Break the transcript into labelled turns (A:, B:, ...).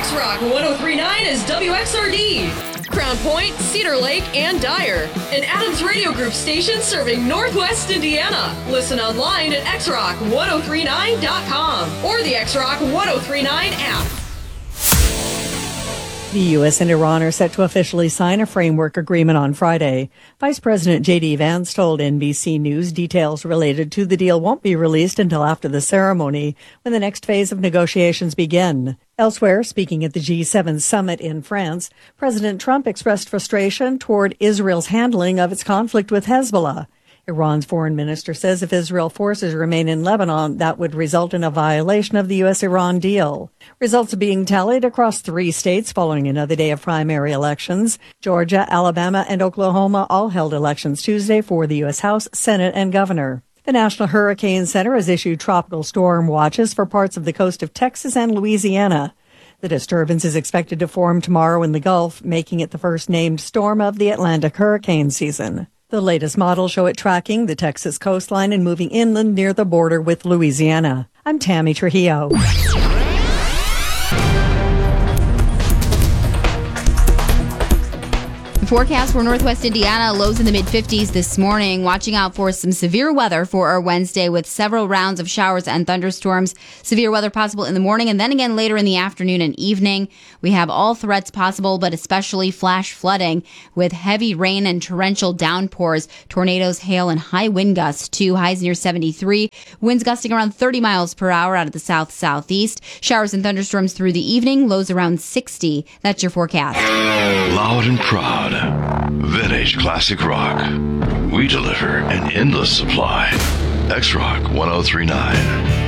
A: X-Rock 103.9 is WXRD. Crown Point, Cedar Lake, and Dyer. An Adams Radio Group station serving Northwest Indiana. Listen online at xrock1039.com or the X-Rock 1039 app.
B: The U.S. and Iran are set to officially sign a framework agreement on Friday. Vice President J.D. Vance told NBC News details related to the deal won't be released until after the ceremony, when the next phase of negotiations begin. Elsewhere, speaking at the G7 summit in France, President Trump expressed frustration toward Israel's handling of its conflict with Hezbollah. Iran's foreign minister says if Israel forces remain in Lebanon, that would result in a violation of the U.S.-Iran deal. Results are being tallied across 3 states following another day of primary elections. Georgia, Alabama, and Oklahoma all held elections Tuesday for the U.S. House, Senate, and governor. The National Hurricane Center has issued tropical storm watches for parts of the coast of Texas and Louisiana. The disturbance is expected to form tomorrow in the Gulf, making it the first named storm of the Atlantic hurricane season. The latest models show it tracking the Texas coastline and moving inland near the border with Louisiana. I'm Tammy Trujillo.
C: Forecast for Northwest Indiana, lows in the mid-50s this morning. Watching out for some severe weather for our Wednesday with several rounds of showers and thunderstorms. Severe weather possible in the morning and then again later in the afternoon and evening. We have all threats possible, but especially flash flooding with heavy rain and torrential downpours, tornadoes, hail, and high wind gusts too. Highs near 73. Winds gusting around 30 miles per hour out of the south-southeast. Showers and thunderstorms through the evening. Lows around 60. That's your forecast.
D: Loud and proud. Vintage classic rock. We deliver an endless supply. X-Rock 1039.